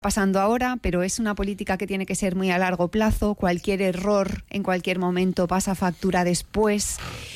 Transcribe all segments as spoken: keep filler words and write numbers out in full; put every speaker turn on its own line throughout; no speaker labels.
pasando ahora, pero es una política que tiene que ser muy a largo plazo. Cualquier error en cualquier momento pasa factura después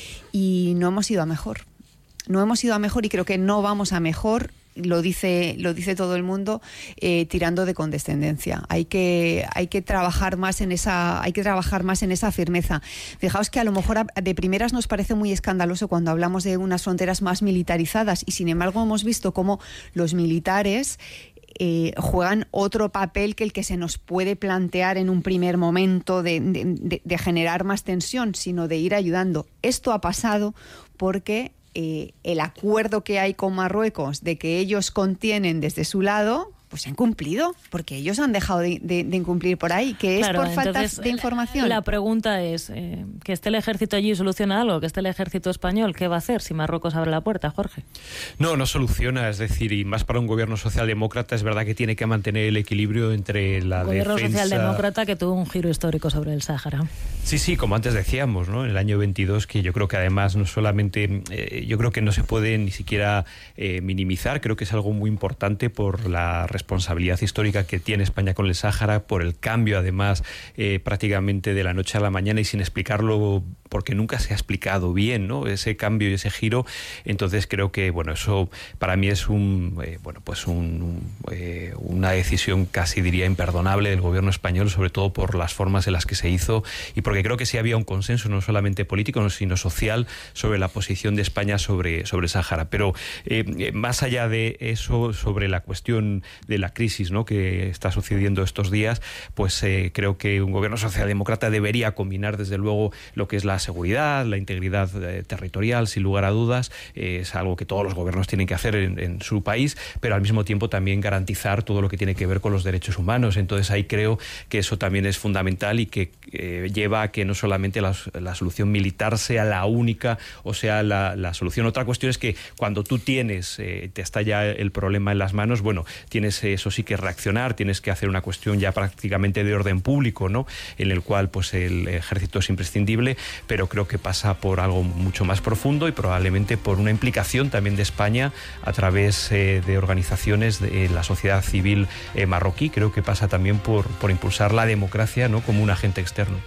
y no hemos ido a mejor. No hemos ido a mejor y creo que no vamos a mejor. Lo dice, lo dice todo el mundo, eh, tirando de condescendencia. Hay que, hay que trabajar más en esa, hay que trabajar más en esa firmeza. Fijaos que a lo mejor de primeras nos parece muy escandaloso cuando hablamos de unas fronteras más militarizadas y sin embargo hemos visto cómo los militares Eh, juegan otro papel que el que se nos puede plantear en un primer momento de, de, de, de generar más tensión, sino de ir ayudando. Esto ha pasado porque eh, el acuerdo que hay con Marruecos de que ellos contienen desde su lado, pues se han cumplido, porque ellos han dejado de, de, de incumplir por ahí, que es
claro,
por falta
entonces,
de información.
La pregunta es, eh, ¿que esté el ejército allí soluciona algo? ¿Que esté el ejército español? ¿Qué va a hacer si Marruecos abre la puerta, Jorge?
No, no soluciona, es decir, y más para un gobierno socialdemócrata, es verdad que tiene que mantener el equilibrio entre la
un gobierno
defensa...
socialdemócrata que tuvo un giro histórico sobre el Sáhara.
Sí, sí, como antes decíamos, ¿no? En el año veintidós, que yo creo que además no solamente, eh, yo creo que no se puede ni siquiera eh, minimizar, creo que es algo muy importante por la responsabilidad histórica que tiene España con el Sáhara, por el cambio además eh, prácticamente de la noche a la mañana y sin explicarlo porque nunca se ha explicado bien, ¿no? Ese cambio y ese giro. Entonces creo que bueno, eso para mí es un eh, bueno pues un, un, eh, una decisión casi diría imperdonable del gobierno español, sobre todo por las formas en las que se hizo y porque creo que sí había un consenso no solamente político sino social sobre la posición de España sobre, sobre el Sáhara. Pero eh, más allá de eso, sobre la cuestión de la crisis, ¿no?, que está sucediendo estos días, pues eh, creo que un gobierno socialdemócrata debería combinar desde luego lo que es la seguridad, la integridad eh, territorial, sin lugar a dudas, eh, es algo que todos los gobiernos tienen que hacer en, en su país, pero al mismo tiempo también garantizar todo lo que tiene que ver con los derechos humanos. Entonces ahí creo que eso también es fundamental y que eh, lleva a que no solamente la, la solución militar sea la única o sea la, la solución. Otra cuestión es que cuando tú tienes, eh, te está ya el problema en las manos, bueno, tienes eso sí que reaccionar, tienes que hacer una cuestión ya prácticamente de orden público, ¿no?, en el cual pues el ejército es imprescindible, pero creo que pasa por algo mucho más profundo y probablemente por una implicación también de España a través eh, de organizaciones de la sociedad civil eh, marroquí. Creo que pasa también por, por impulsar la democracia, ¿no?, como un agente externo.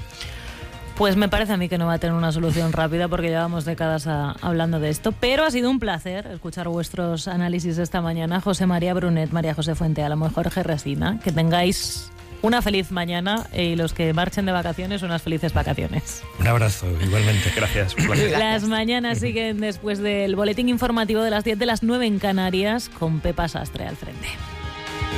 Pues me parece a mí que no va a tener una solución rápida porque llevamos décadas a, hablando de esto, pero ha sido un placer escuchar vuestros análisis esta mañana. José María Brunet, María José Fuentealamo y Jorge Resina. Que tengáis una feliz mañana y los que marchen de vacaciones, unas felices vacaciones.
Un abrazo, igualmente.
Gracias.
Las mañanas siguen después del boletín informativo de las diez, de las nueve en Canarias, con Pepa Sastre al frente.